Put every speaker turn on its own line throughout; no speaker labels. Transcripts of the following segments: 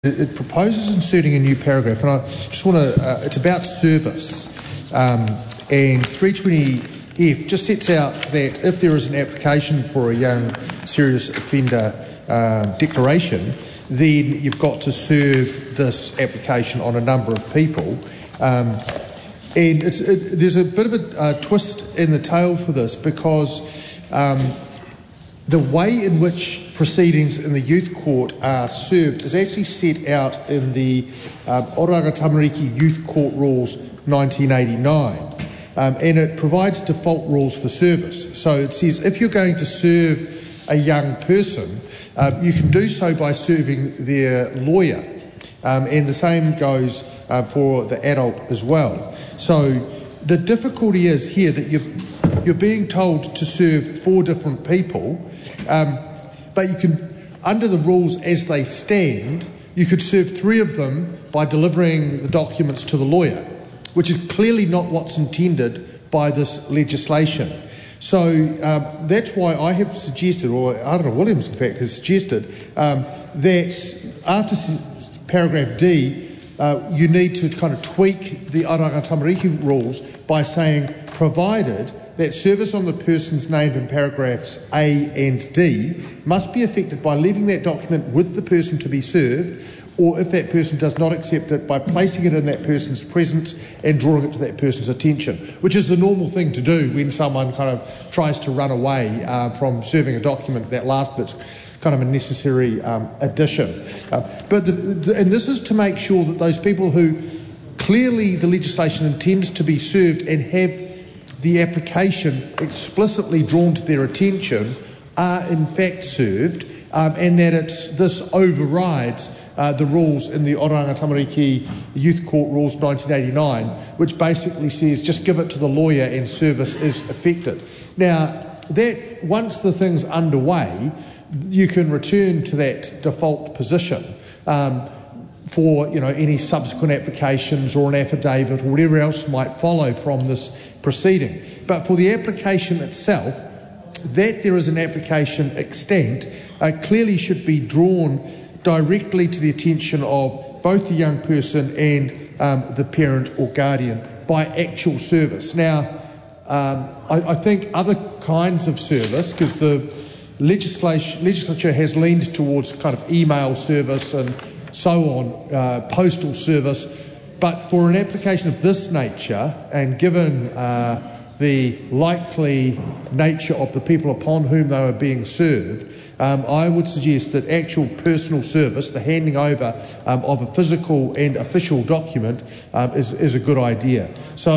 It proposes inserting a new paragraph, and I just want to, it's about service, and 320F just sets out that if there is an application for a young serious offender declaration, then you've got to serve this application on a number of people. And there's a bit of a twist in the tail for this, because the way in which proceedings in the youth court are served is actually set out in the Oranga Tamariki Youth Court Rules 1989, and it provides default rules for service. So it says if you're going to serve a young person, you can do so by serving their lawyer, and the same goes for the adult as well. So the difficulty is here that you're being told to serve 4 different people, but you can, under the rules as they stand, you could serve 3 of them by delivering the documents to the lawyer, which is clearly not what's intended by this legislation. So that's why I have suggested, or Arana Williams in fact has suggested, that after paragraph D, you need to kind of tweak the Oranga Tamariki rules by saying, provided that service on the person's named in paragraphs A and D must be effected by leaving that document with the person to be served, or if that person does not accept it, by placing it in that person's presence and drawing it to that person's attention, which is the normal thing to do when someone kind of tries to run away from serving a document. That last bit's kind of a necessary addition. And this is to make sure that those people who clearly the legislation intends to be served and have the application explicitly drawn to their attention are in fact served, and that this overrides the rules in the Oranga Tamariki Youth Court Rules 1989, which basically says just give it to the lawyer and service is effected. Now, that once the thing's underway, you can return to that default position for any subsequent applications or an affidavit or whatever else might follow from this proceeding. But for the application itself, that there is an application extant clearly should be drawn directly to the attention of both the young person and the parent or guardian by actual service. Now, I think other kinds of service, because the legislature has leaned towards kind of email service and so on, postal service, but for an application of this nature, and given the likely nature of the people upon whom they are being served, I would suggest that actual personal service, the handing over of a physical and official document, is a good idea. So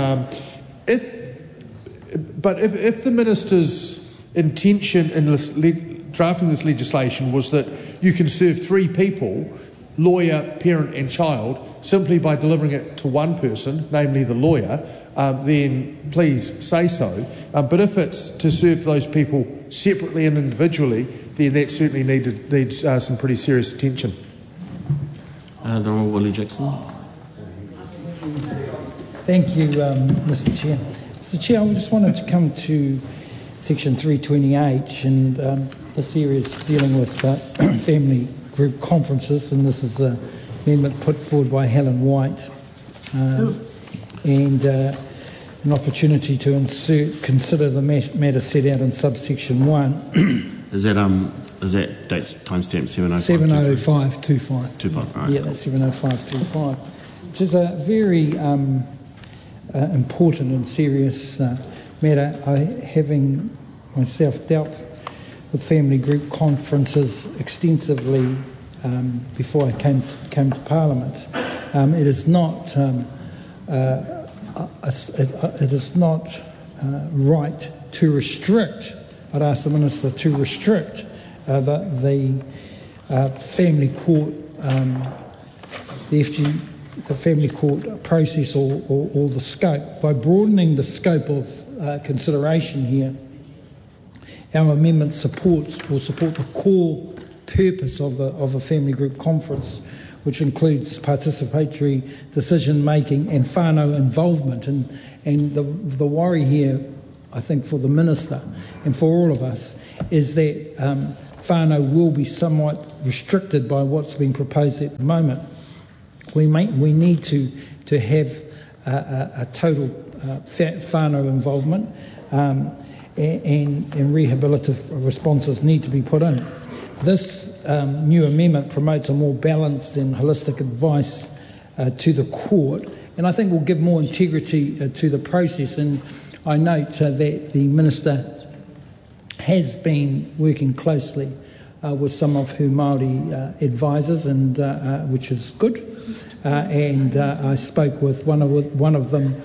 if the Minister's intention in drafting this legislation was that you can serve 3 people, lawyer, parent and child, simply by delivering it to one person, namely the lawyer, then please say so. But if it's to serve those people separately and individually, then that certainly needs some pretty serious attention.
The Honourable Willie Jackson.
Thank you, Mr Chair. Mr Chair, I just wanted to come to Section 320H, and this area is dealing with family group conferences, and this is an amendment put forward by Helen White, and an opportunity to consider the matter set out in subsection 1.
Is that date timestamp
70525?
25, right.
Yeah, that's 70525, which is a very important and serious matter. Having myself dealt with family group conferences extensively before I came to Parliament, it is not right to restrict. I'd ask the Minister to restrict the family court, the family court process or the scope. By broadening the scope of consideration here, our amendment will support the core purpose of a family group conference, which includes participatory decision-making and whānau involvement. And the worry here, I think, for the Minister and for all of us, is that whānau will be somewhat restricted by what's being proposed at the moment. We need to have a total whānau involvement, and rehabilitative responses need to be put in. This new amendment promotes a more balanced and holistic advice to the court, and I think will give more integrity to the process. And I note that the Minister has been working closely with some of her Māori advisors, and which is good. And I spoke with one of them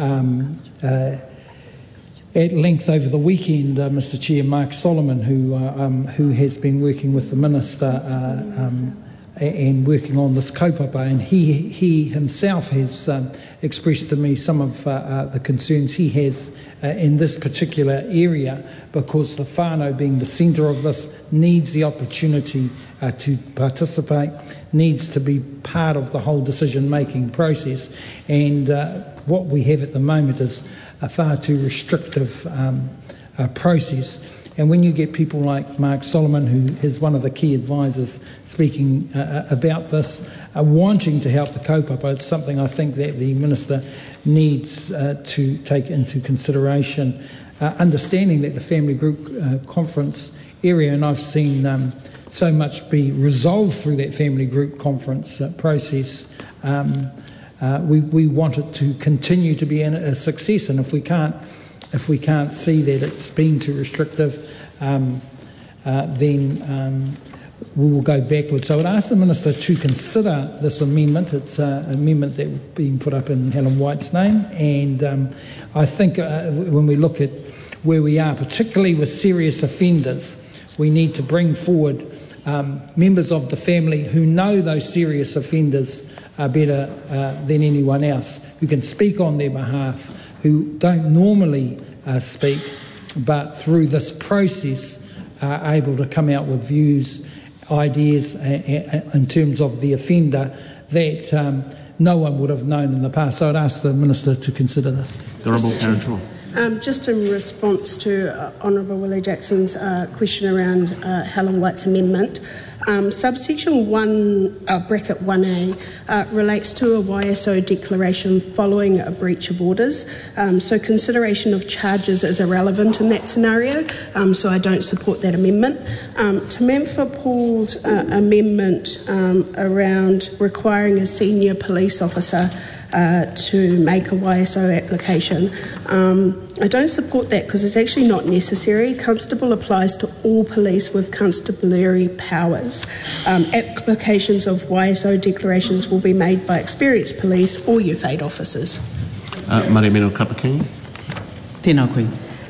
at length over the weekend, Mr. Chair, Mark Solomon, who has been working with the Minister and working on this kaupapa, and he himself has expressed to me some of the concerns he has in this particular area, because the whānau, being the centre of this, needs the opportunity to participate, needs to be part of the whole decision-making process, and what we have at the moment is a far too restrictive process. And when you get people like Mark Solomon, who is one of the key advisors, speaking about this, wanting to help the kaupapa, it's something I think that the Minister needs to take into consideration, understanding that the family group conference area, and I've seen so much be resolved through that family group conference process, we want it to continue to be a success, and if we can't see that it's been too restrictive, then we will go backwards. So I would ask the Minister to consider this amendment. It's an amendment that's being put up in Helen White's name, and I think when we look at where we are, particularly with serious offenders, we need to bring forward members of the family who know those serious offenders better than anyone else, who can speak on their behalf, who don't normally speak, but through this process are able to come out with views, ideas in terms of the offender that no one would have known in the past. So I'd ask the Minister to consider this.
The Honourable Karen Chua.
Just in response to Honourable Willie Jackson's question around Helen White's amendment, subsection 1, bracket 1A, relates to a YSO declaration following a breach of orders. So consideration of charges is irrelevant in that scenario, so I don't support that amendment. To Member Paul's amendment around requiring a senior police officer to make a YSO application, I don't support that because it's actually not necessary. Constable applies to all police with constabulary powers. Applications of YSO declarations will be made by experienced police or youth aid officers.
Maremeno Kapaking.
Tēnā koe.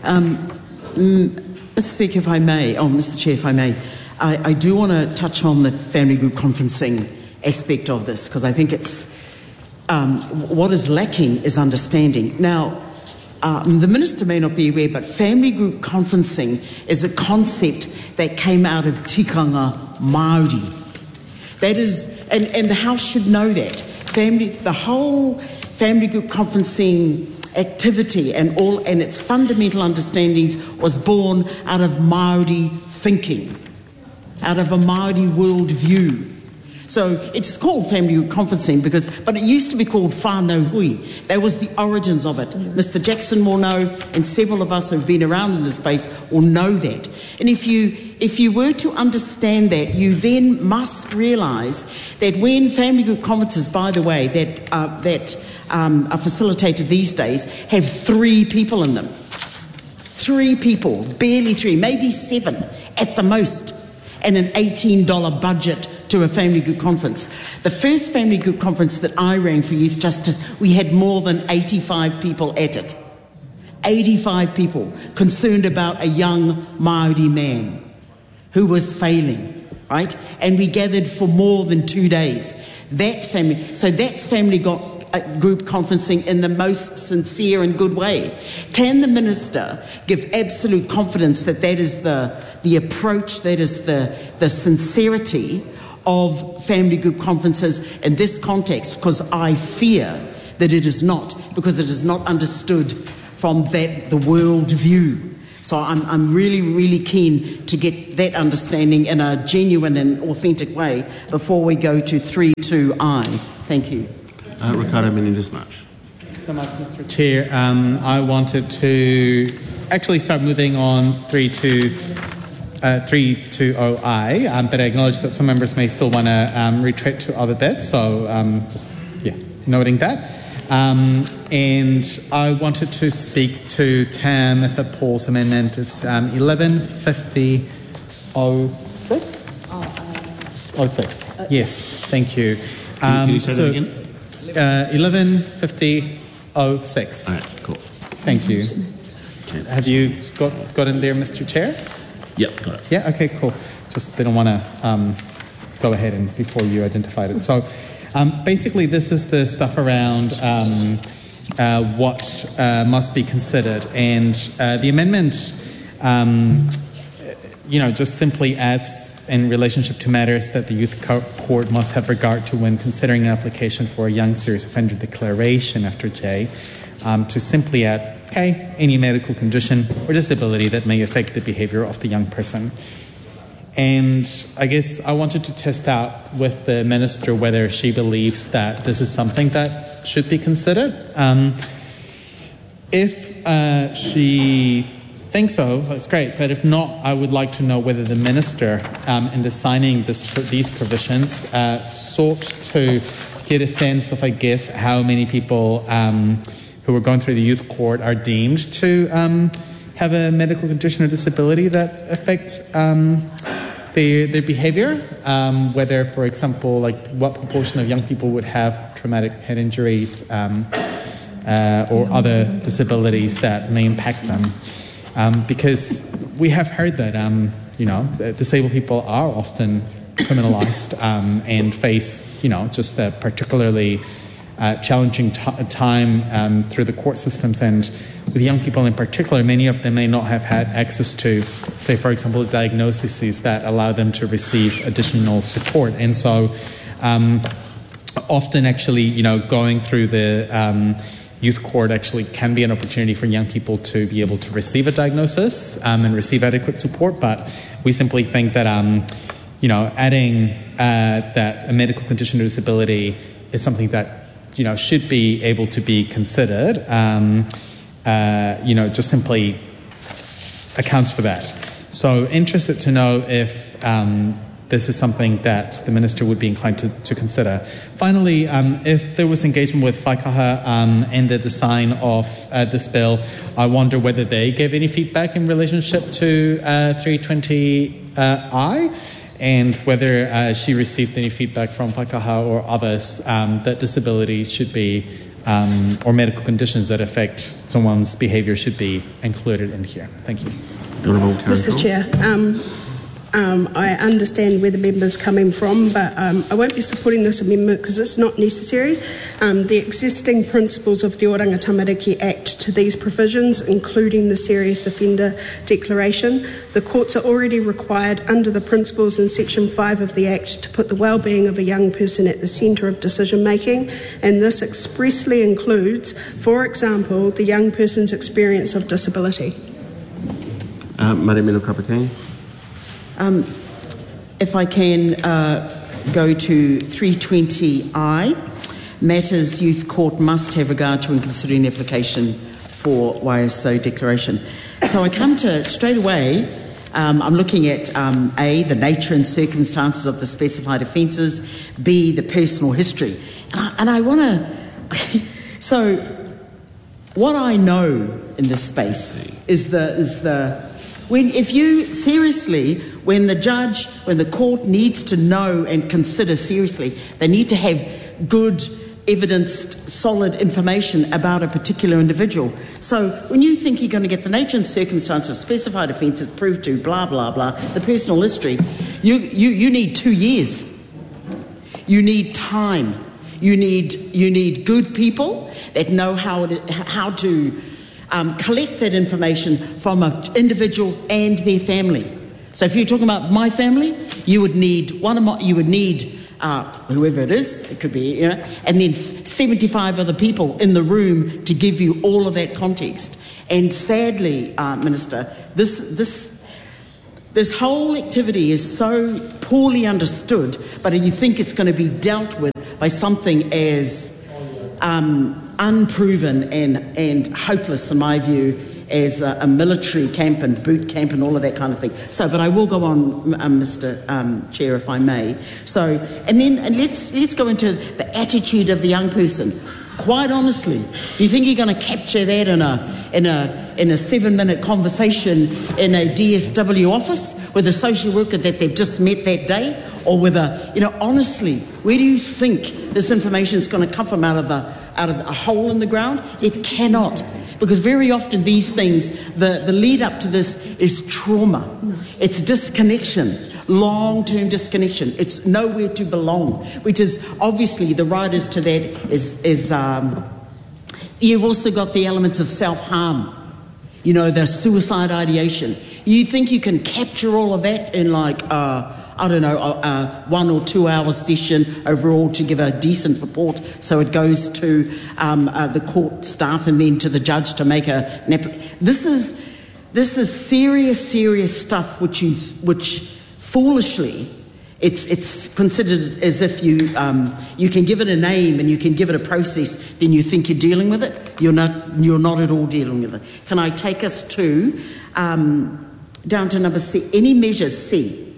Mr. Speaker, if I may, Mr. Chair, if I may, I do want to touch on the family group conferencing aspect of this, because I think it's what is lacking is understanding. Now, the Minister may not be aware, but family group conferencing is a concept that came out of tikanga Māori. That is, and the House should know that. The whole family group conferencing activity and its fundamental understandings was born out of Māori thinking, out of a Māori world view. So it's called family group conferencing but it used to be called whānau hui. That was the origins of it. Mr. Jackson will know, and several of us who've been around in this space will know that. And if you were to understand that, you then must realise that when family group conferences, by the way, that are facilitated these days, have 3 people in them. 3 people, barely 3, maybe 7 at the most, and an $18 budget to a family group conference. The first family group conference that I ran for Youth Justice, we had more than 85 people at it. 85 people concerned about a young Māori man who was failing, right? And we gathered for more than 2 days. That's family group conferencing in the most sincere and good way. Can the Minister give absolute confidence that that is the approach, that is the sincerity of family group conferences in this context? Because I fear that it is not, because it is not understood from the world view. So I'm really, really keen to get that understanding in a genuine and authentic way before we go to 3.2i. Thank you.
Ricardo Menendez-March.
Thank you so much, Mr. Chair. I wanted to actually start moving on 3.2.i, but I acknowledge that some members may still want to retreat to other bits, so noting that. And I wanted to speak to Tamitha Paul's amendment. It's 1150.06? Yes, thank you.
Can you say that again?
1150.06.
All right, cool.
Thank you. Have you got in there, Mr. Chair?
Yep, got it.
Yeah, okay, cool. Just didn't want to go ahead and before you identified it. So basically this is the stuff around what must be considered. And the amendment, just simply adds in relationship to matters that the youth court must have regard to when considering an application for a young serious offender declaration after J, to simply add, any medical condition or disability that may affect the behavior of the young person. And I guess I wanted to test out with the minister whether she believes that this is something that should be considered. If she thinks so, that's great. But if not, I would like to know whether the minister, in designing these provisions, sought to get a sense of, I guess, how many people who are going through the youth court are deemed to have a medical condition or disability that affects their behavior, whether, for example, like what proportion of young people would have traumatic head injuries or other disabilities that may impact them. Because we have heard that, disabled people are often criminalized and face, just a particularly challenging time through the court systems. And with young people in particular, many of them may not have had access to, say, for example, diagnoses that allow them to receive additional support. And so often actually, going through the youth court actually can be an opportunity for young people to be able to receive a diagnosis and receive adequate support. But we simply think that, adding that a medical condition or disability is something that, should be able to be considered, just simply accounts for that. So interested to know if this is something that the minister would be inclined to consider. Finally, if there was engagement with Whaikaha in the design of this bill, I wonder whether they gave any feedback in relationship to 320I, and whether she received any feedback from Whaikaha or others that disabilities should be, or medical conditions that affect someone's behaviour should be included in here. Thank you.
Mr. Chair, I understand where the member's coming from, but I won't be supporting this amendment because it's not necessary. The existing principles of the Oranga Tamariki Act to these provisions, including the Serious Offender Declaration, the courts are already required under the principles in Section 5 of the Act to put the well-being of a young person at the centre of decision-making, and this expressly includes, for example, the young person's experience of disability.
Maria Mino Kapakani.
If I can go to 320I, matters youth court must have regard to in considering the application for YSO declaration. So I come to, straight away, I'm looking at A, the nature and circumstances of the specified offences, B, the personal history. And I want to, so what I know in this space is when the judge, when the court needs to know and consider seriously, they need to have good, evidenced, solid information about a particular individual. So when you think you're going to get the nature and circumstance of specified offences proved to blah, blah, blah, the personal history, you need 2 years. You need time. You need good people that know how to collect that information from an individual and their family. So if you're talking about my family, you would need whoever it is, it could be, and then 75 other people in the room to give you all of that context. And sadly, Minister, this whole activity is so poorly understood, but you think it's going to be dealt with by something as unproven and hopeless, in my view, as a military camp and boot camp and all of that kind of thing. So, but I will go on, Mr. Chair, if I may. So, and let's go into the attitude of the young person. Quite honestly, do you think you're going to capture that in a 7-minute conversation in a DSW office with a social worker that they've just met that day, or with honestly, where do you think this information is going to come from? Out of a hole in the ground? It cannot. Because very often these things, the lead up to this is trauma. It's disconnection, long-term disconnection. It's nowhere to belong, which is obviously the riders to that is you've also got the elements of self-harm, the suicide ideation. You think you can capture all of that in a 1 or 2 hour session overall to give a decent report, so it goes to the court staff and then to the judge to make this is serious stuff which foolishly it's considered as if you can give it a name and you can give it a process, then you think you're dealing with it. You're not at all dealing with it. Can I take us to down to number C? Any measures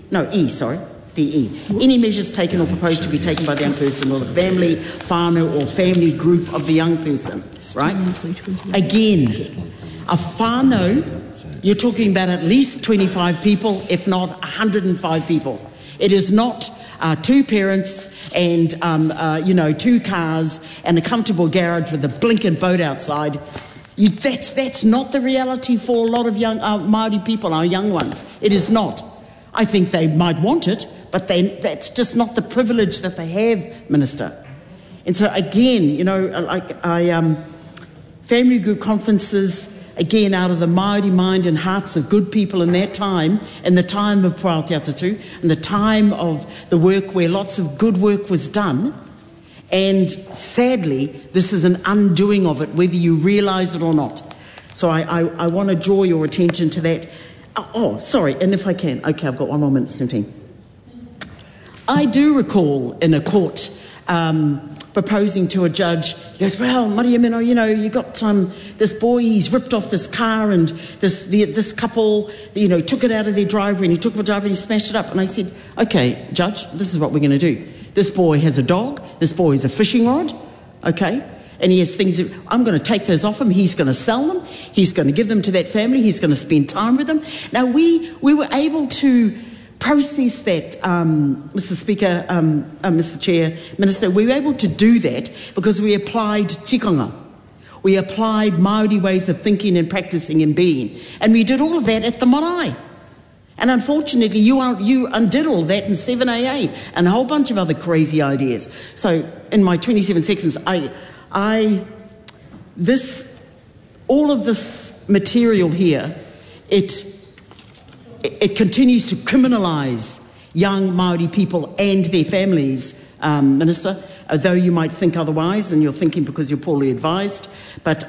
DE. Any measures taken or proposed to be taken by the young person or the family, whānau or family group of the young person, right? Again, a whānau, you're talking about at least 25 people, if not 105 people. It is not 2 parents and, 2 cars and a comfortable garage with a blinking boat outside. That's not the reality for a lot of young Māori people, our young ones. It is not. I think they might want it, but that's just not the privilege that they have, Minister. And so again, family group conferences, again, out of the Māori mind and hearts of good people in that time, in the time of Puao Te Atatu, and the time of the work where lots of good work was done. And sadly, this is an undoing of it, whether you realise it or not. So I want to draw your attention to that. Oh, sorry, and if I can, okay, I've got 1 more minute, Centine. I do recall in a court proposing to a judge, he goes, well, Maria Mino, you got this boy, he's ripped off this car and this couple, took it out of their driveway and he took the driveway and he smashed it up. And I said, okay, Judge, this is what we're going to do. This boy has a dog, this boy has a fishing rod, okay? And he has things that I'm going to take those off him. He's going to sell them. He's going to give them to that family. He's going to spend time with them. Now, we were able to process that, Mr. Speaker, Mr. Chair, Minister. We were able to do that because we applied tikanga. We applied Māori ways of thinking and practising and being. And we did all of that at the marae. And unfortunately, you undid all that in 7AA and a whole bunch of other crazy ideas. So in my 27 seconds, all of this material here, it continues to criminalise young Māori people and their families, Minister, though you might think otherwise, and you're thinking because you're poorly advised. But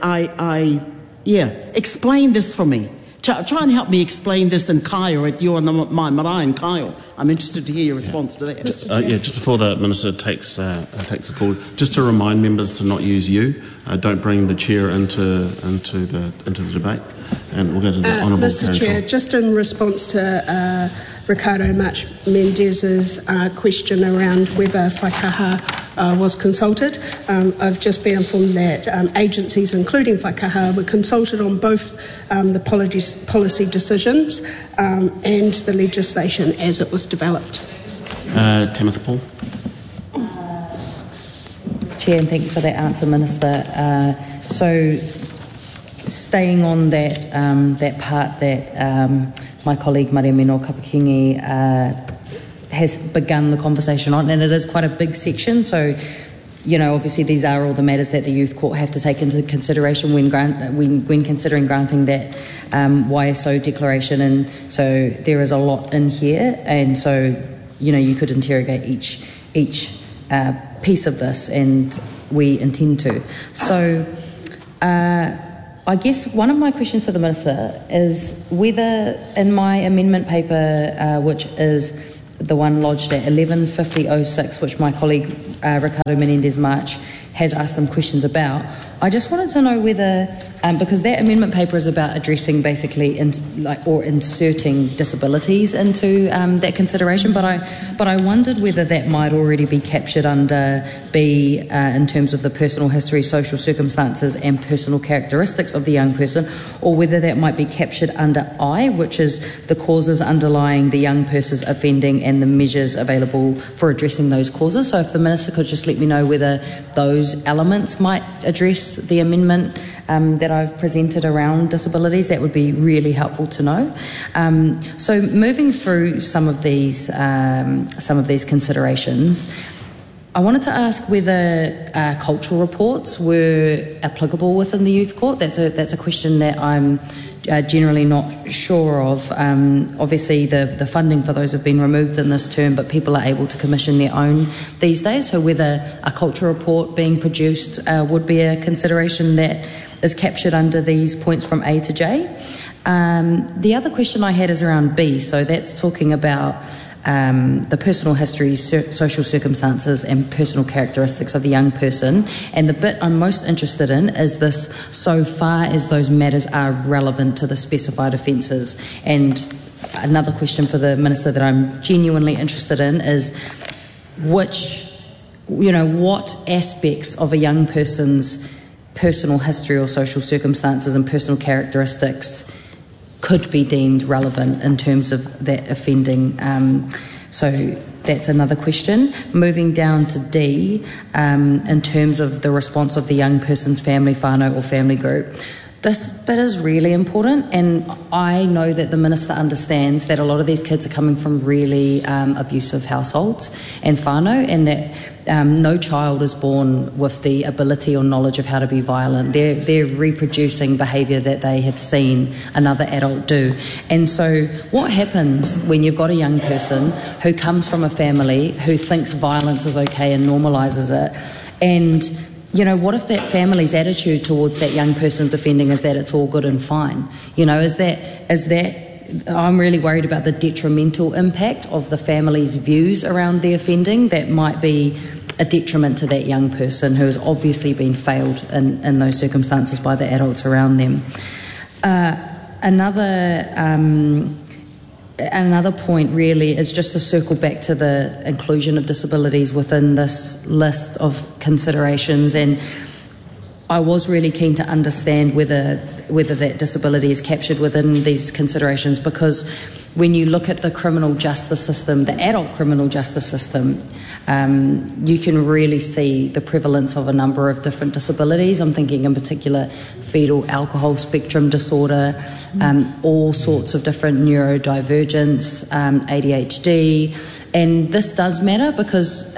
explain this for me. Try and help me explain this in Kai or at your my marae in Kyle. I'm interested to hear your response to that.
Just before the Minister takes the call, just to remind members to not use you. Don't bring the chair into the debate. And we'll go to the Honourable
Mr. Chair, just in response to Ricardo March Mendez's question around whether Whaikaha was consulted, I've just been informed that agencies, including Whaikaha, were consulted on both the policy decisions and the legislation as it was developed.
Tamitha Paul.
Chair, and thank you for that answer, Minister. So, staying on that part that my colleague Maria Mino Kapakingi has begun the conversation on, and it is quite a big section, so obviously these are all the matters that the Youth Court have to take into consideration when considering granting that YSO declaration, and so there is a lot in here, and so you could interrogate each piece of this, and we intend to. So I guess one of my questions to the Minister is whether in my amendment paper, which is the one lodged at 115006, which my colleague Ricardo Menendez-March has asked some questions about, I just wanted to know whether, because that amendment paper is about addressing basically or inserting disabilities into that consideration, but I wondered whether that might already be captured under B in terms of the personal history, social circumstances and personal characteristics of the young person, or whether that might be captured under I, which is the causes underlying the young person's offending and the measures available for addressing those causes. So if the Minister could just let me know whether those elements might address the amendment that I've presented around disabilities, that would be really helpful to know. So moving through some of these considerations, I wanted to ask whether cultural reports were applicable within the Youth Court. That's a question that I'm generally not sure of. Obviously, the funding for those have been removed in this term, but people are able to commission their own these days. So whether a cultural report being produced would be a consideration that is captured under these points from A to J. The other question I had is around B. So that's talking about the personal history, social circumstances and personal characteristics of the young person. And the bit I'm most interested in is this, so far as those matters are relevant to the specified offences. And another question for the Minister that I'm genuinely interested in is what aspects of a young person's personal history or social circumstances and personal characteristics could be deemed relevant in terms of that offending. So that's another question. Moving down to D, in terms of the response of the young person's family, whānau or family group. This bit is really important, and I know that the Minister understands that a lot of these kids are coming from really abusive households and whānau, and that no child is born with the ability or knowledge of how to be violent. They're reproducing behaviour that they have seen another adult do. And so what happens when you've got a young person who comes from a family who thinks violence is okay and normalises it, and what if that family's attitude towards that young person's offending is that it's all good and fine? Is that I'm really worried about the detrimental impact of the family's views around the offending that might be a detriment to that young person who has obviously been failed in those circumstances by the adults around them. Another point really is just to circle back to the inclusion of disabilities within this list of considerations, and I was really keen to understand whether that disability is captured within these considerations, because when you look at the criminal justice system, the adult criminal justice system, you can really see the prevalence of a number of different disabilities. I'm thinking in particular fetal alcohol spectrum disorder, all sorts of different neurodivergence, ADHD, and this does matter because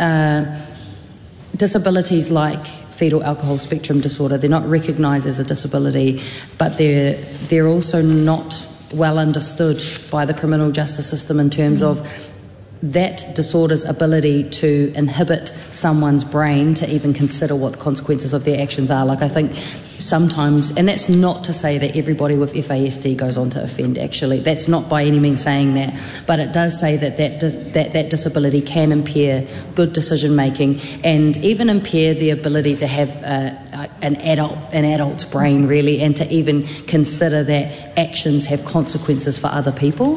disabilities like fetal alcohol spectrum disorder, they're not recognised as a disability, but they're also not well understood by the criminal justice system in terms of that disorder's ability to inhibit someone's brain to even consider what the consequences of their actions are. Like I think sometimes, and that's not to say that everybody with FASD goes on to offend, actually. That's not by any means saying that. But it does say that disability can impair good decision making and even impair the ability to have an adult's brain, really, and to even consider that actions have consequences for other people.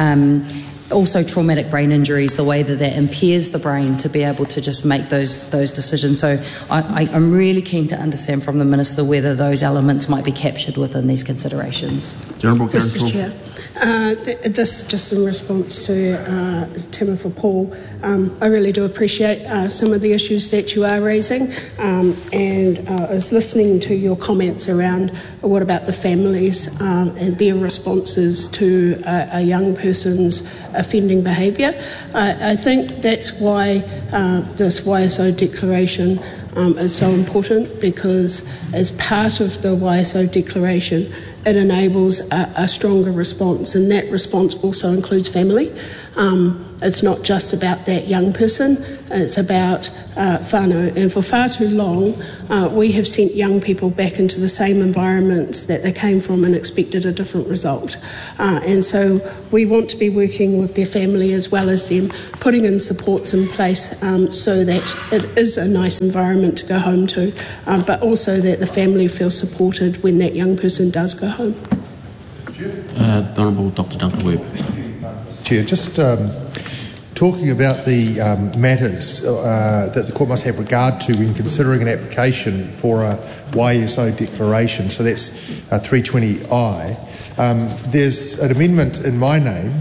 Also traumatic brain injuries, the way that impairs the brain to be able to just make those decisions. So I'm really keen to understand from the Minister whether those elements might be captured within these considerations.
Mr. Chair, this is just in response to Tema for Paul. I really do appreciate some of the issues that you are raising, and I was listening to your comments around what about the families and their responses to a young person's offending behaviour. I think that's why this YSO declaration is so important, because as part of the YSO declaration, it enables a stronger response, and that response also includes family. It's not just about that young person, it's about whānau. And for far too long, we have sent young people back into the same environments that they came from and expected a different result. And so we want to be working with their family as well as them, putting in supports in place so that it is a nice environment to go home to, but also that the family feels supported when that young person does go home.
The Honourable Dr. Duncan Webb.
Chair, just talking about the matters that the court must have regard to when considering an application for a YSO declaration, so that's 320I. There's an amendment in my name,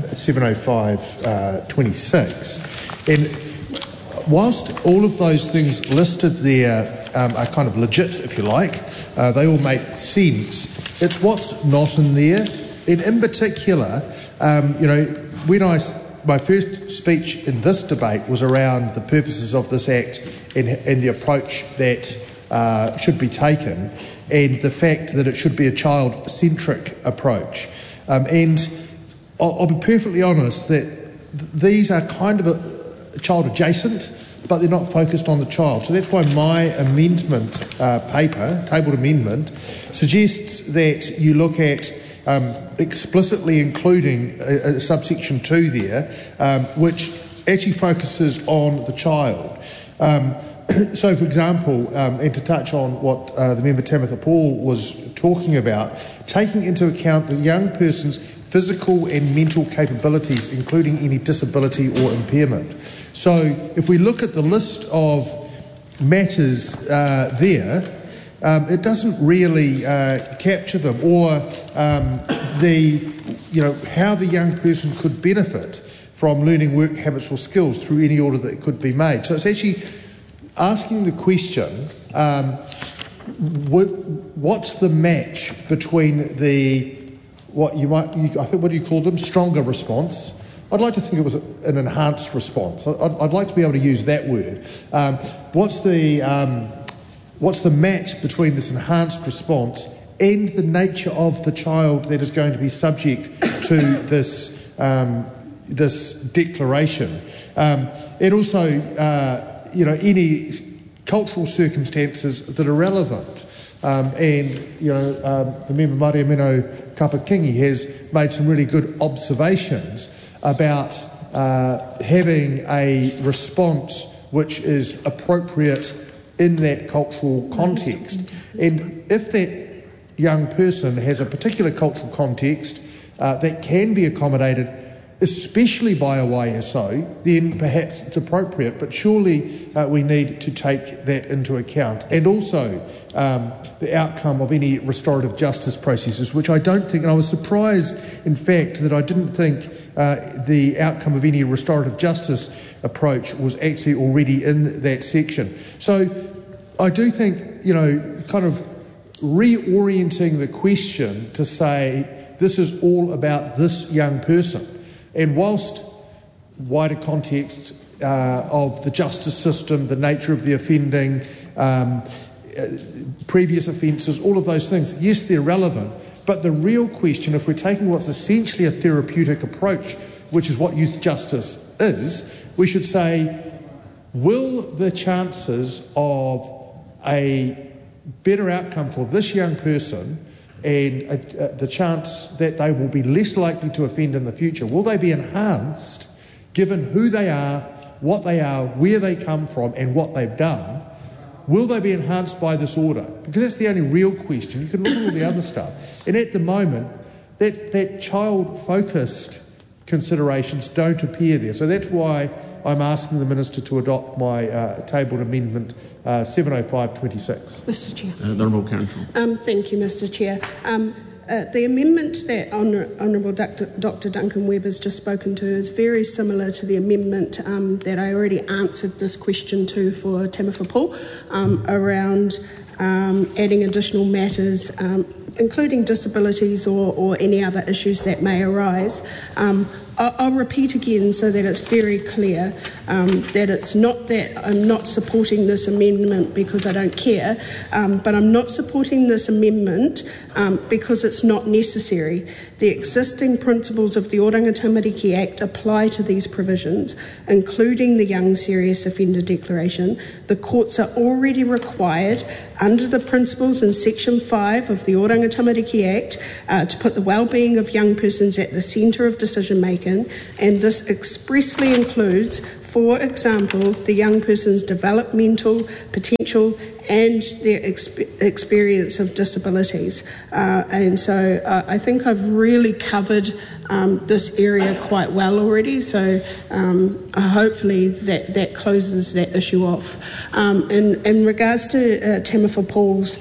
70526, and whilst all of those things listed there are kind of legit, if you like, they all make sense, it's what's not in there. And in particular, when my first speech in this debate was around the purposes of this Act and the approach that should be taken, and the fact that it should be a child-centric approach. And I'll be perfectly honest that these are kind of a child-adjacent, but they're not focused on the child. So that's why my amendment tabled amendment, suggests that you look at explicitly including a subsection 2 there, which actually focuses on the child. So, for example, and to touch on what the member Tamitha Paul was talking about, taking into account the young person's physical and mental capabilities, including any disability or impairment. So, if we look at the list of matters there, it doesn't really capture them, or how the young person could benefit from learning work habits or skills through any order that could be made. So it's actually asking the question, what's the match between what do you call them, stronger response? I'd like to think it was an enhanced response. I'd like to be able to use that word. What's the match between this enhanced response and the nature of the child that is going to be subject to this declaration, and also any cultural circumstances that are relevant. The member Maria Mino Kapakingi has made some really good observations about having a response which is appropriate in that cultural context. And if that young person has a particular cultural context that can be accommodated, especially by a YSO, then perhaps it's appropriate, but surely we need to take that into account. And also the outcome of any restorative justice processes, which I don't think, and I was surprised, in fact, that I didn't think the outcome of any restorative justice approach was actually already in that section. So I do think, kind of reorienting the question to say this is all about this young person. And whilst wider context of the justice system, the nature of the offending, previous offences, all of those things, yes, they're relevant, but the real question, if we're taking what's essentially a therapeutic approach, which is what youth justice is, we should say, will the chances of a better outcome for this young person and the chance that they will be less likely to offend in the future, will they be enhanced given who they are, what they are, where they come from and what they've done? Will they be enhanced by this order? Because that's the only real question. You can look at all the other stuff. And at the moment, that child-focused considerations don't appear there. So that's why I'm asking the Minister to adopt my tabled amendment 70526.
Mr Chair.
The Honourable Karen Tron.
Thank you, Mr Chair. The amendment that Honourable Dr Duncan Webb has just spoken to is very similar to the amendment that I already answered this question to for Tamitha Paul around adding additional matters, including disabilities or any other issues that may arise. I'll repeat again so that it's very clear that it's not that I'm not supporting this amendment because I don't care, but I'm not supporting this amendment because it's not necessary. The existing principles of the Oranga Tamariki Act apply to these provisions, including the Young Serious Offender Declaration. The courts are already required under the principles in Section 5 of the Oranga Tamariki Act to put the well-being of young persons at the centre of decision-making, and this expressly includes, for example, the young person's developmental potential and their experience of disabilities. And so I think I've really covered this area quite well already, so hopefully that closes that issue off. In regards to Tamifa Paul's,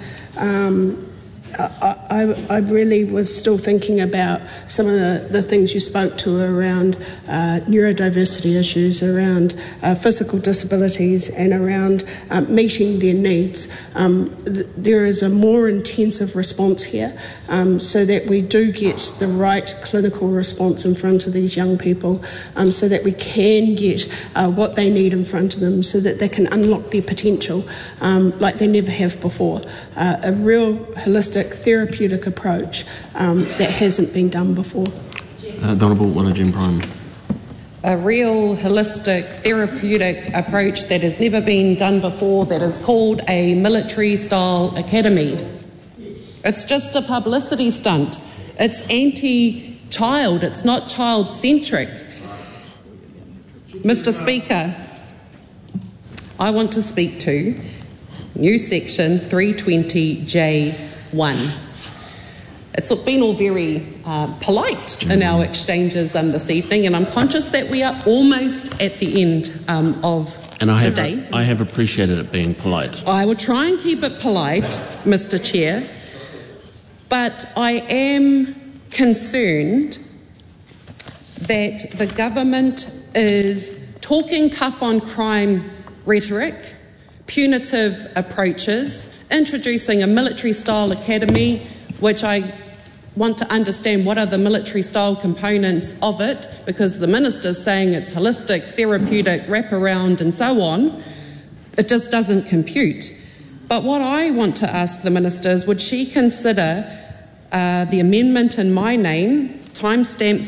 I really was still thinking about some of the things you spoke to around neurodiversity issues, around physical disabilities, and around meeting their needs. There is a more intensive response here so that we do get the right clinical response in front of these young people, so that we can get what they need in front of them so that they can unlock their potential like they never have before. A real holistic therapeutic approach that hasn't been done before.
The Honourable Willa-Jen Prime.
A real holistic therapeutic approach that has never been done before, that is called a military-style academy. It's just a publicity stunt. It's anti-child. It's not child-centric. Mr. Speaker, I want to speak to new section 320J1. It's been all very polite in our exchanges this evening, and I'm conscious that we are almost at the end of the day.
I have appreciated it being polite.
I will try and keep it polite, Mr. Chair, but I am concerned that the government is talking tough on crime rhetoric, punitive approaches, introducing a military-style academy, which I want to understand what are the military-style components of it, because the minister's saying it's holistic, therapeutic, wraparound and so on. It just doesn't compute. But what I want to ask the minister is, would she consider the amendment in my name, timestamp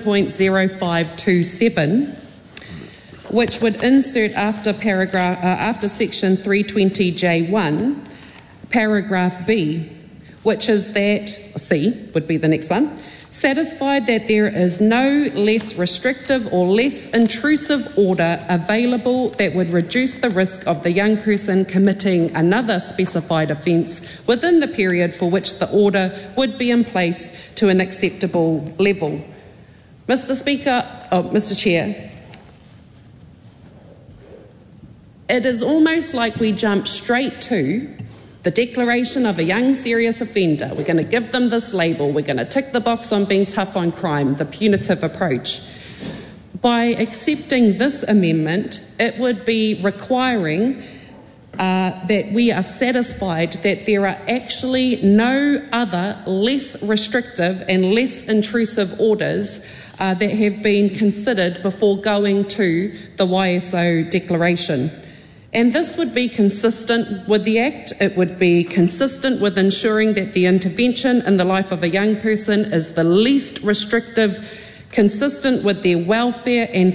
7.0527, which would insert after section 320J1, paragraph B, which is that, C would be the next one, satisfied that there is no less restrictive or less intrusive order available that would reduce the risk of the young person committing another specified offence within the period for which the order would be in place to an acceptable level. Mr. Chair, it is almost like we jump straight to the declaration of a young serious offender. We're going to give them this label. We're going to tick the box on being tough on crime, the punitive approach. By accepting this amendment, it would be requiring that we are satisfied that there are actually no other less restrictive and less intrusive orders that have been considered before going to the YSO declaration. And this would be consistent with the Act. It would be consistent with ensuring that the intervention in the life of a young person is the least restrictive, consistent with their welfare and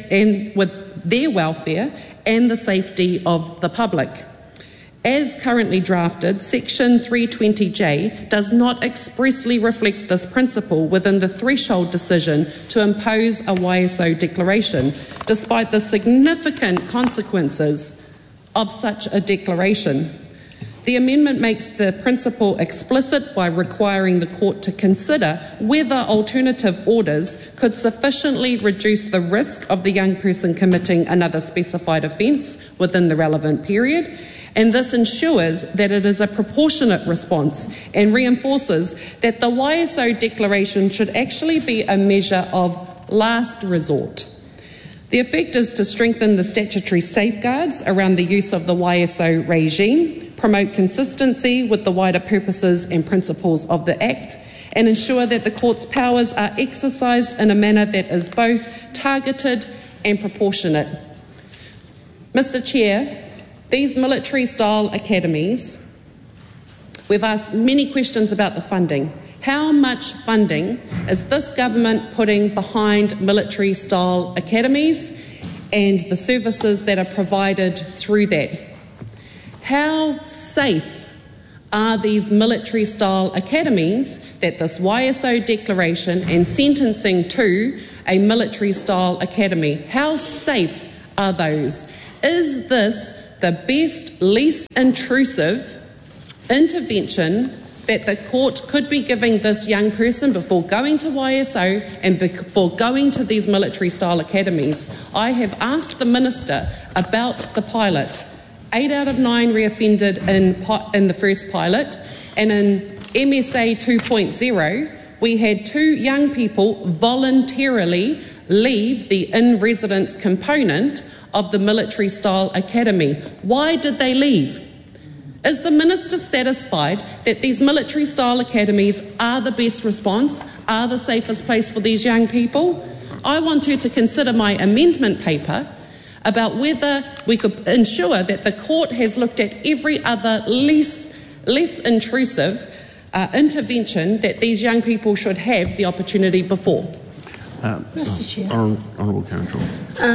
the safety of the public. As currently drafted, Section 320J does not expressly reflect this principle within the threshold decision to impose a YSO declaration, despite the significant consequences of such a declaration. The amendment makes the principle explicit by requiring the court to consider whether alternative orders could sufficiently reduce the risk of the young person committing another specified offence within the relevant period, and this ensures that it is a proportionate response and reinforces that the YSO declaration should actually be a measure of last resort. The effect is to strengthen the statutory safeguards around the use of the YSO regime, promote consistency with the wider purposes and principles of the Act, and ensure that the court's powers are exercised in a manner that is both targeted and proportionate. Mr. Chair, these military-style academies, we've asked many questions about the funding. How much funding is this government putting behind military-style academies and the services that are provided through that? How safe are these military-style academies that this YSO declaration and sentencing to a military-style academy, how safe are those? Is this the best, least intrusive intervention that the court could be giving this young person before going to YSO and before going to these military-style academies? I have asked the Minister about the pilot. 8 out of 9 reoffended in the first pilot, and in MSA 2.0, we had 2 young people voluntarily leave the in-residence component of the military-style academy. Why did they leave? Is the Minister satisfied that these military-style academies are the best response, are the safest place for these young people? I want her to consider my amendment paper about whether we could ensure that the court has looked at every other less intrusive intervention that these young people should have the opportunity before.
Mr. Chair.
Honourable Karen Shaw.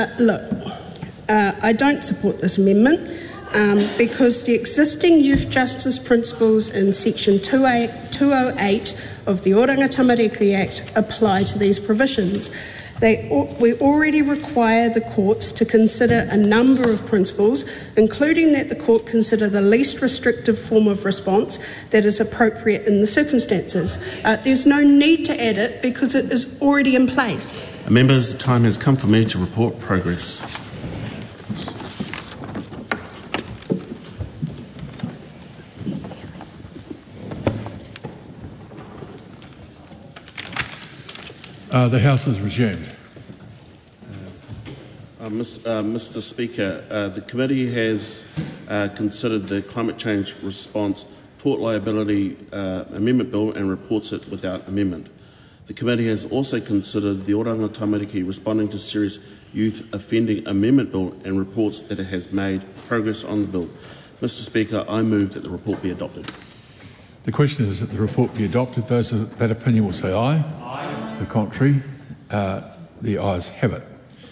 I don't support this amendment because the existing youth justice principles in section 208 of the Oranga Tamariki Act apply to these provisions. We already require the courts to consider a number of principles, including that the court consider the least restrictive form of response that is appropriate in the circumstances. There's no need to add it because it is already in place.
Members, the time has come for me to report progress.
The House is resumed.
Mr. Speaker, the committee has considered the Climate Change Response Tort Liability Amendment Bill and reports it without amendment. The committee has also considered the Oranga Tamariki Responding to Serious Youth Offending Amendment Bill and reports that it has made progress on the bill. Mr. Speaker, I move that the report be adopted.
The question is that the report be adopted. Those of that opinion will say aye. Aye. The contrary, the ayes have it.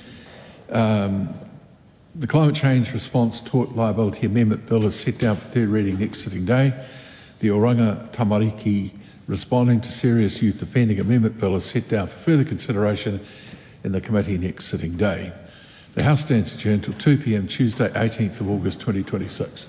The Climate Change Response Tort Liability Amendment Bill is set down for third reading next sitting day. The Oranga Tamariki Responding to Serious Youth Offending Amendment Bill is set down for further consideration in the committee next sitting day. The House stands adjourned till 2 p.m. Tuesday, 18th of August 2026.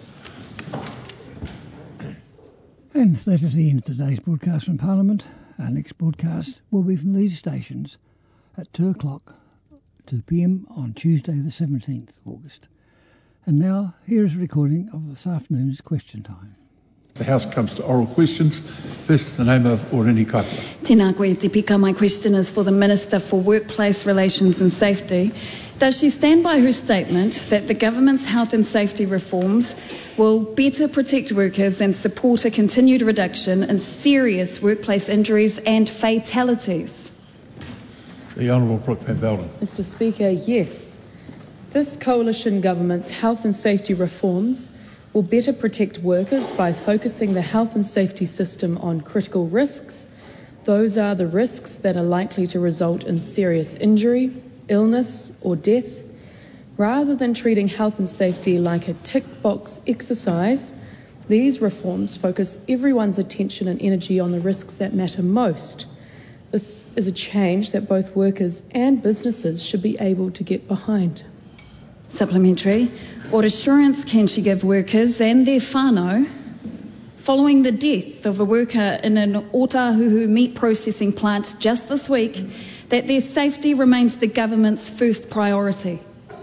And that is the end of today's broadcast from Parliament. Our next broadcast will be from these stations at 2 o'clock, 2 p.m. on Tuesday the 17th of August. And now, here is a recording of this afternoon's question time.
The House comes to oral questions. First, the name of Orini Kaipua.
Tēnā koe te pika. My question is for the Minister for Workplace Relations and Safety. Does she stand by her statement that the government's health and safety reforms will better protect workers and support a continued reduction in serious workplace injuries and fatalities?
The Honourable Brooke Van Velden.
Mr. Speaker, yes. This coalition government's health and safety reforms will better protect workers by focusing the health and safety system on critical risks. Those are the risks that are likely to result in serious injury, illness or death. Rather than treating health and safety like a tick-box exercise, these reforms focus everyone's attention and energy on the risks that matter most. This is a change that both workers and businesses should be able to get behind.
Supplementary. What assurance can she give workers and their whānau following the death of a worker in an Otahuhu meat processing plant just this week that their safety remains the government's first priority?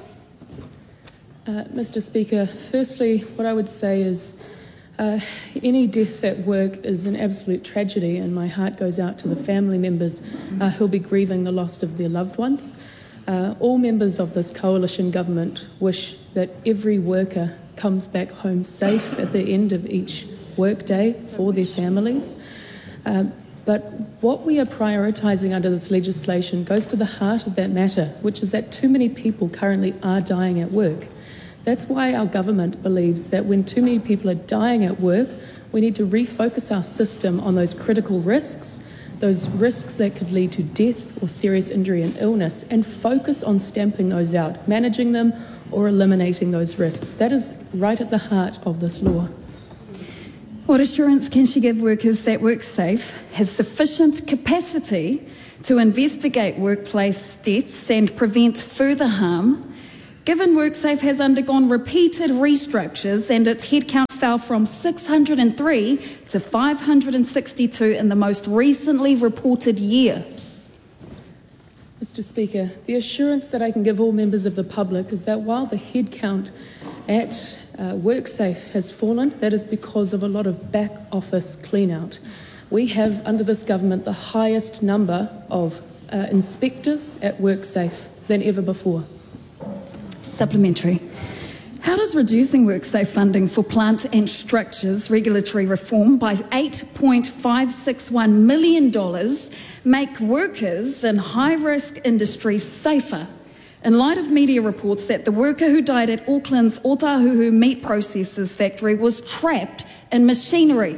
Mr. Speaker, firstly, what I would say is any death at work is an absolute tragedy, and my heart goes out to the family members who'll be grieving the loss of their loved ones. All members of this coalition government wish that every worker comes back home safe at the end of each workday for their families. But what we are prioritising under this legislation goes to the heart of that matter, which is that too many people currently are dying at work. That's why our government believes that when too many people are dying at work, we need to refocus our system on those critical risks, those risks that could lead to death or serious injury and illness, and focus on stamping those out, managing them or eliminating those risks. That is right at the heart of this law.
What assurance can she give workers that WorkSafe has sufficient capacity to investigate workplace deaths and prevent further harm, given WorkSafe has undergone repeated restructures and its headcount fell from 603 to 562 in the most recently reported year?
Mr. Speaker, the assurance that I can give all members of the public is that while the headcount at WorkSafe has fallen, that is because of a lot of back office clean-out. We have, under this government, the highest number of inspectors at WorkSafe than ever before.
Supplementary. How does reducing WorkSafe funding for plant and structures regulatory reform by $8.561 million make workers in high-risk industries safer, in light of media reports that the worker who died at Auckland's Otahuhu meat processors factory was trapped in machinery?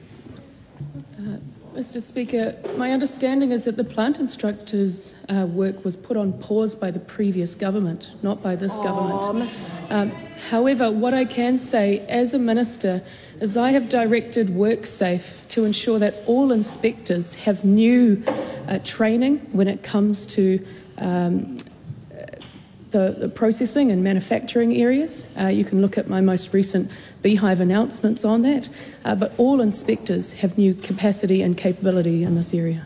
Mr. Speaker, my understanding is that the plant instructors' work was put on pause by the previous government, not by this government. However, what I can say as a minister is I have directed WorkSafe to ensure that all inspectors have new training when it comes to the processing and manufacturing areas. You can look at my most recent Beehive announcements on that, but all inspectors have new capacity and capability in this area.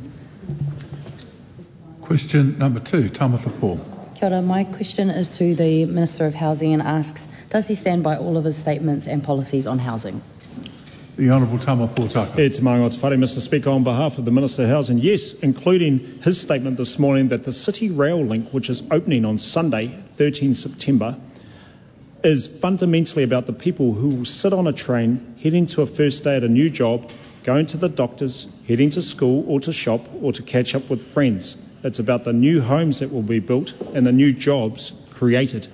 Question number 2, Tamatha Paul.
Kia ora, my question is to the Minister of Housing and asks, does he stand by all of his statements and policies on housing?
The Honourable Tama Potaka.
E te maunga o te whare, Mr. Speaker, on behalf of the Minister of Housing, yes, including his statement this morning that the City Rail Link, which is opening on Sunday, 13 September, is fundamentally about the people who will sit on a train, heading to a first day at a new job, going to the doctors, heading to school or to shop or to catch up with friends. It's about the new homes that will be built and the new jobs created.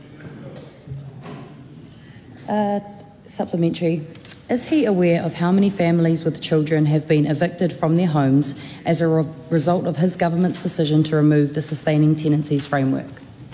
Supplementary. Is he aware of how many families with children have been evicted from their homes as a result of his government's decision to remove the Sustaining Tenancies Framework?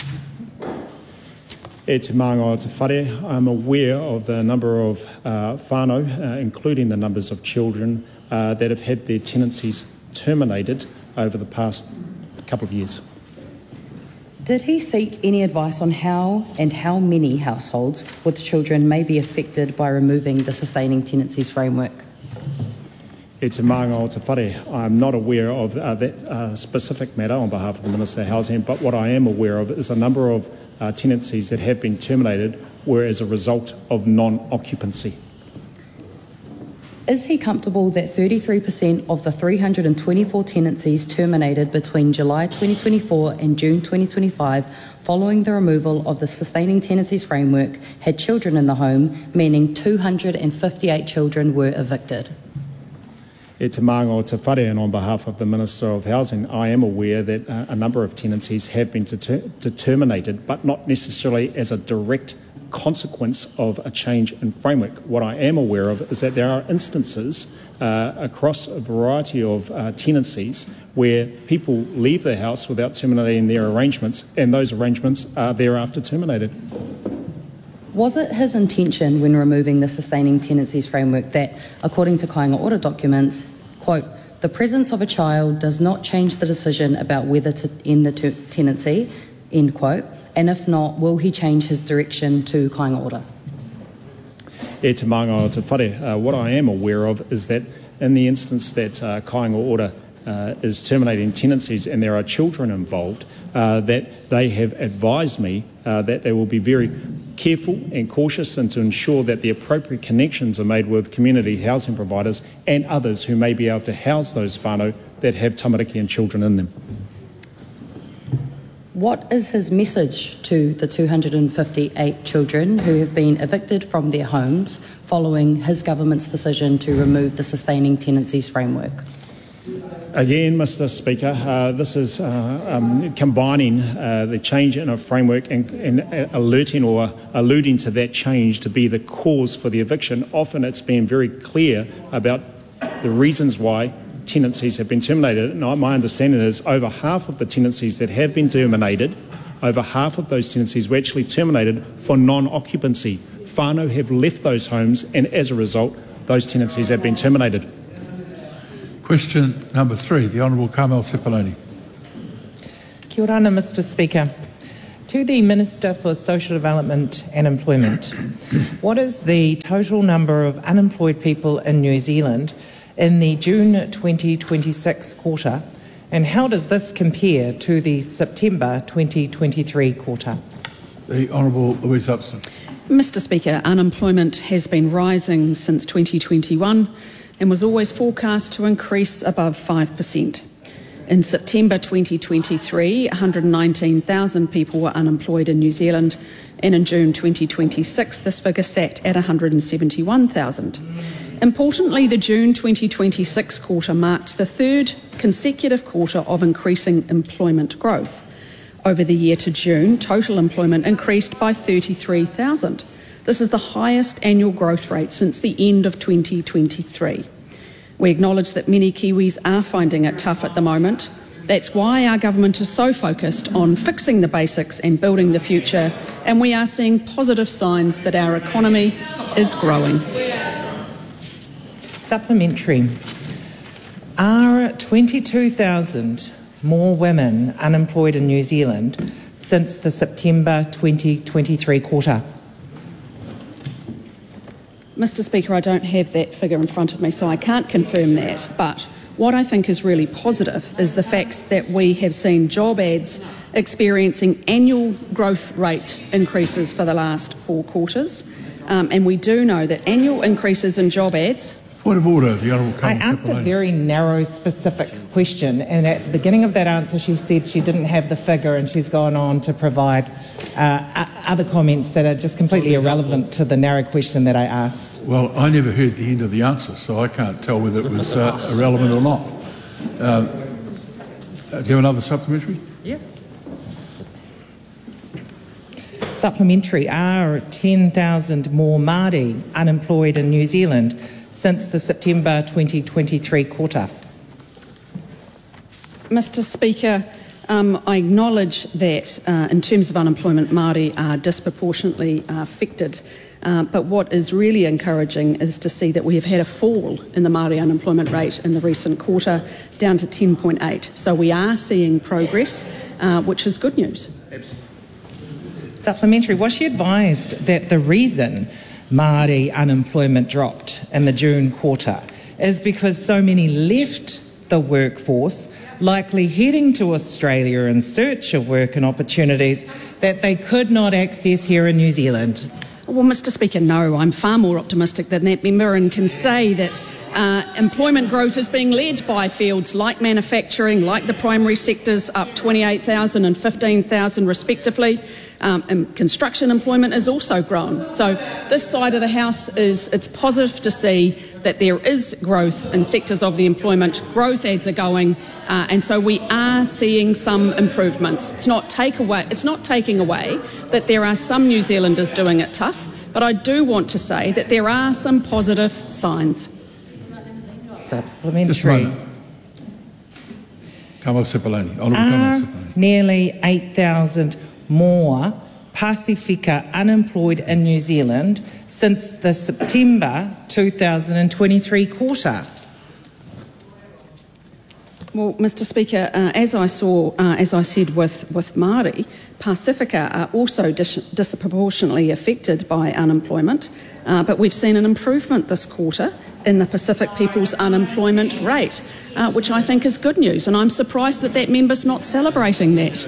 E te maunga o te whare, I'm aware of the number of whānau, including the numbers of children that have had their tenancies terminated over the past couple of years.
Did he seek any advice on how and how many households with children may be affected by removing the Sustaining Tenancies Framework?
E te maunga o te whare, I'm not aware of that specific matter on behalf of the Minister of Housing, but what I am aware of is a number of tenancies that have been terminated were as a result of non-occupancy.
Is he comfortable that 33% of the 324 tenancies terminated between July 2024 and June 2025 following the removal of the Sustaining Tenancies Framework had children in the home, meaning 258 children were evicted?
E te maunga o te whare, and on behalf of the Minister of Housing, I am aware that a number of tenancies have been terminated, but not necessarily as a direct consequence of a change in framework. What I am aware of is that there are instances across a variety of tenancies where people leave their house without terminating their arrangements, and those arrangements are thereafter terminated.
Was it his intention when removing the Sustaining Tenancies Framework that, according to Kāinga Ora documents, quote, the presence of a child does not change the decision about whether to end the tenancy, end quote, and if not, will he change his direction to Kāinga Ora?
E te maunga o te whare, what I am aware of is that in the instance that Kāinga Ora is terminating tenancies and there are children involved, that they have advised me that they will be very careful and cautious and to ensure that the appropriate connections are made with community housing providers and others who may be able to house those whānau that have tamariki and children in them.
What is his message to the 258 children who have been evicted from their homes following his government's decision to remove the Sustaining Tenancies Framework?
Again, Mr. Speaker, this is combining the change in a framework and alerting or alluding to that change to be the cause for the eviction. Often it's been very clear about the reasons why tenancies have been terminated. And my understanding is over half of the tenancies that have been terminated, over half of those tenancies were actually terminated for non-occupancy. Whānau have left those homes, and as a result, those tenancies have been terminated.
Question number 3, the Honourable Carmel Sepuloni.
Kia ora, Mr. Speaker. To the Minister for Social Development and Employment, what is the total number of unemployed people in New Zealand in the June 2026 quarter, and how does this compare to the September 2023 quarter?
The Honourable Louise Upson.
Mr. Speaker, unemployment has been rising since 2021 and was always forecast to increase above 5%. In September 2023, 119,000 people were unemployed in New Zealand, and in June 2026, this figure sat at 171,000. Importantly, the June 2026 quarter marked the third consecutive quarter of increasing employment growth. Over the year to June, total employment increased by 33,000. This is the highest annual growth rate since the end of 2023. We acknowledge that many Kiwis are finding it tough at the moment. That's why our government is so focused on fixing the basics and building the future, and we are seeing positive signs that our economy is growing.
Supplementary. Are 22,000 more women unemployed in New Zealand since the September 2023 quarter?
Mr. Speaker, I don't have that figure in front of me, so I can't confirm that. But what I think is really positive is the fact that we have seen job ads experiencing annual growth rate increases for the last 4 quarters. And we do know that annual increases in job ads.
Point of order, the Honourable Carmel
I asked a very narrow, specific question, and at the beginning of that answer she said she didn't have the figure, and she's gone on to provide other comments that are just completely irrelevant to the narrow question that I asked.
Well, I never heard the end of the answer, so I can't tell whether it was irrelevant or not. Do you have another supplementary?
Yeah. Supplementary. Are 10,000 more Māori unemployed in New Zealand since the September 2023 quarter?
Mr. Speaker, I acknowledge that in terms of unemployment, Māori are disproportionately affected. But what is really encouraging is to see that we have had a fall in the Māori unemployment rate in the recent quarter, down to 10.8. So we are seeing progress, which is good news.
Supplementary. Was she advised that the reason Māori unemployment dropped in the June quarter is because so many left the workforce, likely heading to Australia in search of work and opportunities that they could not access here in New Zealand?
Well, Mr. Speaker, no, I'm far more optimistic than that member and can say that employment growth is being led by fields like manufacturing, like the primary sectors, up 28,000 and 15,000 respectively. And construction employment has also grown. So this side of the House it's positive to see that there is growth in sectors of the employment. Growth ads are going, and so we are seeing some improvements. It's not taking away that there are some New Zealanders doing it tough, but I do want to say that there are some positive signs.
Supplementary.
Carmel Sepuloni. Honourable Carmel Sepuloni.
Nearly 8,000 more Pasifika unemployed in New Zealand since the September 2023 quarter?
Well, Mr. Speaker, as I said with Māori, Pasifika are also disproportionately affected by unemployment, but we've seen an improvement this quarter in the Pacific people's unemployment rate, which I think is good news, and I'm surprised that that member's not celebrating that.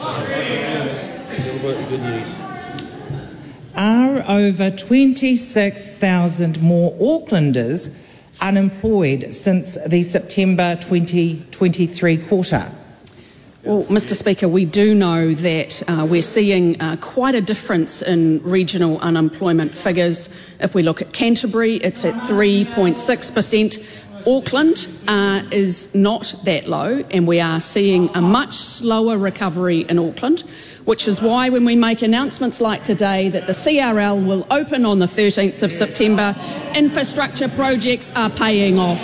Are over 26,000 more Aucklanders unemployed since the September 2023 quarter?
Well, Mr Speaker, we do know that we're seeing quite a difference in regional unemployment figures. If we look at Canterbury, it's at 3.6%. Auckland is not that low, and we are seeing a much slower recovery in Auckland, which is why when we make announcements like today that the CRL will open on the 13th of September, infrastructure projects are paying off.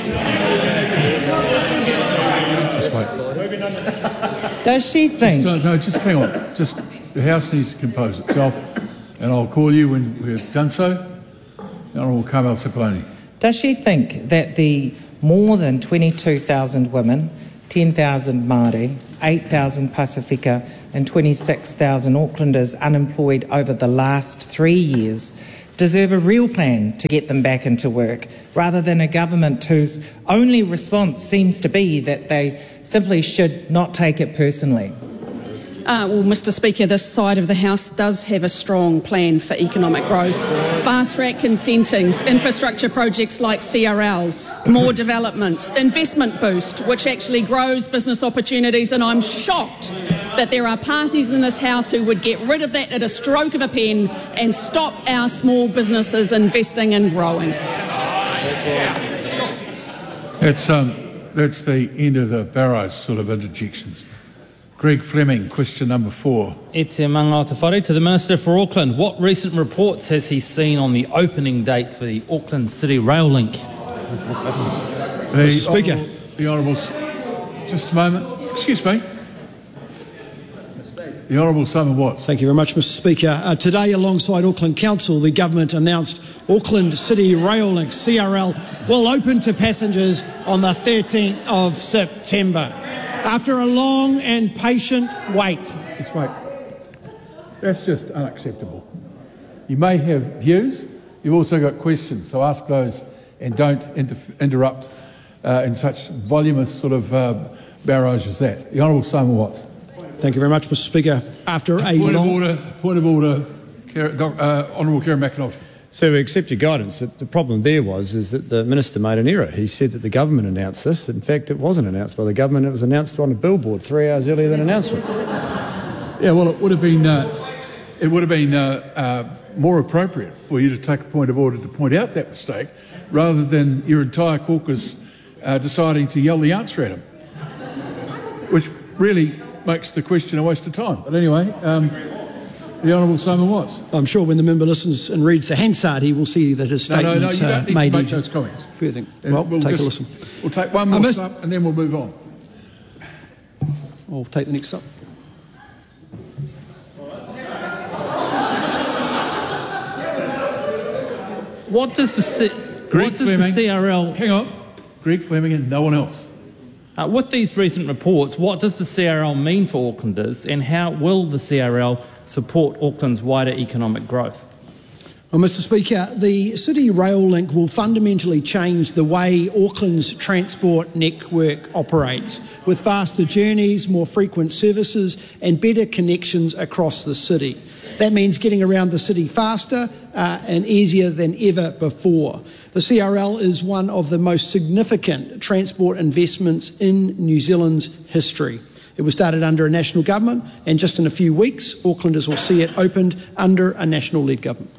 Just wait.
Does she think...
Just hang on. Just the House needs to compose itself, and I'll call you when we've done so. The Honourable Carmel Cipollone.
Does she think that the more than 22,000 women, 10,000 Māori, 8,000 Pasifika and 26,000 Aucklanders unemployed over the last 3 years deserve a real plan to get them back into work, rather than a government whose only response seems to be that they simply should not take it personally?
Well, Mr Speaker, this side of the House does have a strong plan for economic growth. Fast-track consentings, infrastructure projects like CRL, more developments, investment boost, which actually grows business opportunities, and I'm shocked that there are parties in this House who would get rid of that at a stroke of a pen and stop our small businesses investing and growing.
That's the end of the Barrows sort of interjections. Greg Fleming, question number 4.
E te manga o te whare to the Minister for Auckland. What recent reports has he seen on the opening date for the Auckland City Rail Link?
Mr Speaker.
The Honourable... Just a moment. Excuse me. The Honourable Simon Watts.
Thank you very much, Mr Speaker. Today, alongside Auckland Council, the government announced Auckland City Rail Link, CRL, will open to passengers on the 13th of September. After a long and patient wait.
Just wait. That's just unacceptable. You may have views, you've also got questions, so ask those and don't interrupt in such voluminous sort of barrage as that. The Honourable Simon Watts.
Thank you very much, Mr Speaker. After a
point of order, Honourable Kieran McIntosh.
So we accept your guidance. The problem there is that the Minister made an error. He said that the government announced this. In fact, it wasn't announced by the government. It was announced on a billboard 3 hours earlier than announcement.
Yeah, well, it would have been more appropriate for you to take a point of order to point out that mistake, rather than your entire caucus deciding to yell the answer at him, which really makes the question a waste of time. But anyway. The Honourable Simon Watts.
I'm sure when the member listens and reads the Hansard, he will see that his statement
No, you don't need to make those comments.
Further. Well, we'll take a listen.
We'll take one more up and then we'll move on.
I'll take the next up.
What does the CRL...
Hang on. Greg Fleming and no one else.
With these recent reports, what does the CRL mean for Aucklanders, and how will the CRL support Auckland's wider economic growth?
Well, Mr Speaker, the City Rail Link will fundamentally change the way Auckland's transport network operates, with faster journeys, more frequent services and better connections across the city. That means getting around the city faster and easier than ever before. The CRL is one of the most significant transport investments in New Zealand's history. It was started under a national government, and just in a few weeks, Aucklanders will see it opened under a national-led government.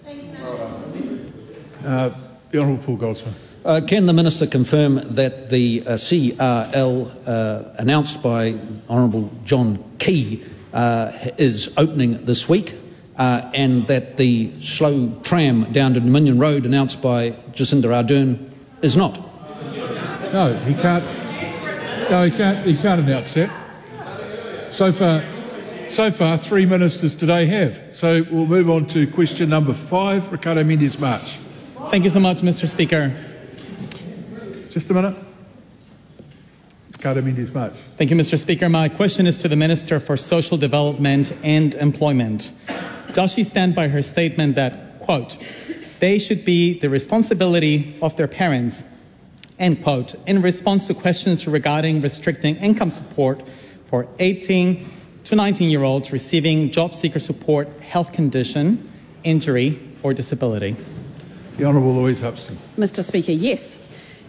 The Honourable Paul Goldsmith.
Can the Minister confirm that the CRL announced by Honourable John Key is opening this week? And that the slow tram down to Dominion Road announced by Jacinda Ardern is not?
No, he can't. No, he can't announce that. So far, 3 ministers today have. So we'll move on to question number 5, Ricardo Mendes March.
Thank you so much, Mr. Speaker.
Just a minute. Ricardo Mendes March.
Thank you, Mr. Speaker. My question is to the Minister for Social Development and Employment. Does she stand by her statement that, quote, they should be the responsibility of their parents, end quote, in response to questions regarding restricting income support for 18 to 19-year-olds receiving job seeker support, health condition, injury or disability?
The Honourable Louise Hupston.
Mr Speaker, yes.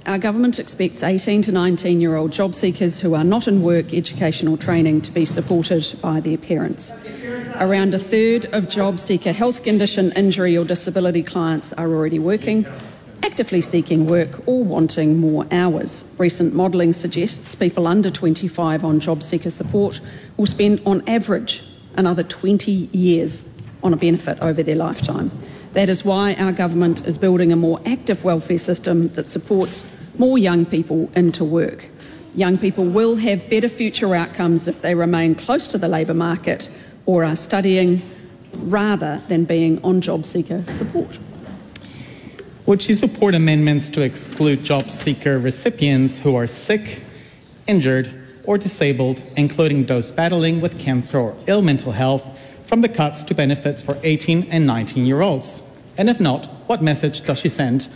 Our government expects 18 to 19-year-old job seekers who are not in work, education or training to be supported by their parents. Around a third of job seeker health condition, injury or disability clients are already working, actively seeking work or wanting more hours. Recent modelling suggests people under 25 on job seeker support will spend on average another 20 years on a benefit over their lifetime. That is why our government is building a more active welfare system that supports more young people into work. Young people will have better future outcomes if they remain close to the labour market or are studying rather than being on job seeker support.
Would you support amendments to exclude job seeker recipients who are sick, injured or disabled, including those battling with cancer or ill mental health, from the cuts to benefits for 18 and 19-year-olds? And if not, what message does she send